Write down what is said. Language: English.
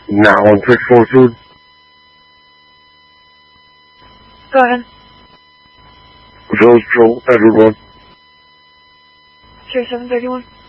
Now on 642. Go ahead. Joe's Joe, Edward 1. 3731.